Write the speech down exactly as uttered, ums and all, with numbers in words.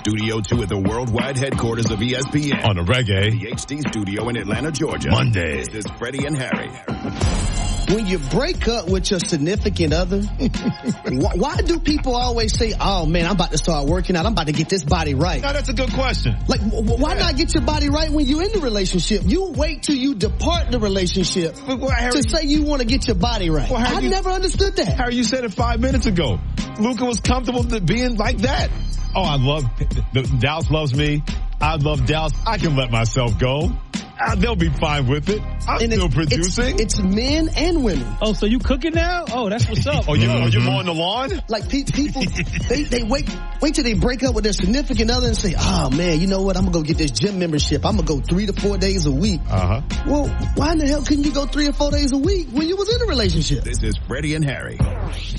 Studio two at the worldwide headquarters of E S P N. On the reggae. The H D studio in Atlanta, Georgia. Monday. This is Freddie and Harry. When you break up with your significant other, why, why do people always say, oh man, I'm about to start working out. I'm about to get this body right. No, that's a good question. Like, w- why not get your body right when you're in the relationship? You wait till you depart the relationship But, well, Harry, to say you want to get your body right. Well, Harry, I you, never understood that. Harry, you said it five minutes ago. Luka was comfortable being like that. Oh, I love, the, Dallas loves me. I love Dallas. I can let myself go. Uh, they'll be fine with it. I'm and still it's, producing. It's, it's men and women. Oh, so you cooking now? Oh, that's what's up. Oh, you, Mm-hmm. are you mowing the lawn? Like pe- people, they, they wait, wait till they break up with their significant other and say, oh man, you know what? I'm gonna go get this gym membership. I'm gonna go three to four days a week. Uh-huh. Well, why in the hell couldn't you go three or four days a week when you was in a relationship? This is Freddie and Harry.